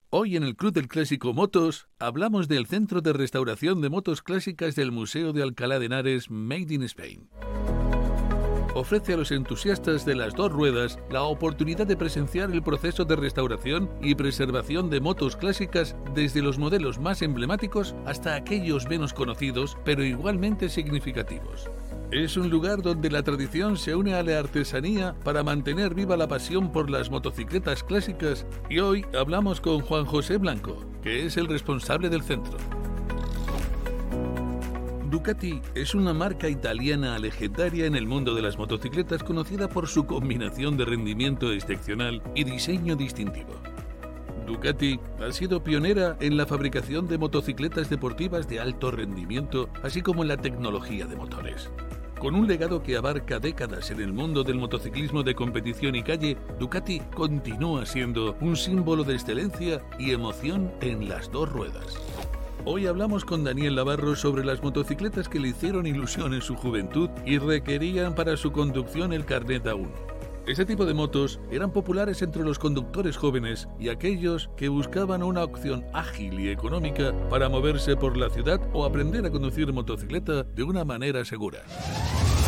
Hoy en el Club del Clásico Motos hablamos del Centro de Restauración de Motos Clásicas del Museo de Alcalá de Henares Made in Spain. Ofrece a los entusiastas de las dos ruedas la oportunidad de presenciar el proceso de restauración y preservación de motos clásicas desde los modelos más emblemáticos hasta aquellos menos conocidos pero igualmente significativos. Es un lugar donde la tradición se une a la artesanía para mantener viva la pasión por las motocicletas clásicas y hoy hablamos con Juan José Blanco, que es el responsable del centro. Ducati es una marca italiana legendaria en el mundo de las motocicletas conocida por su combinación de rendimiento excepcional y diseño distintivo. Ducati ha sido pionera en la fabricación de motocicletas deportivas de alto rendimiento, así como en la tecnología de motores. Con un legado que abarca décadas en el mundo del motociclismo de competición y calle, Ducati continúa siendo un símbolo de excelencia y emoción en las dos ruedas. Hoy hablamos con Daniel Navarro sobre las motocicletas que le hicieron ilusión en su juventud y requerían para su conducción el carnet A1. Este tipo de motos eran populares entre los conductores jóvenes y aquellos que buscaban una opción ágil y económica para moverse por la ciudad o aprender a conducir motocicleta de una manera segura.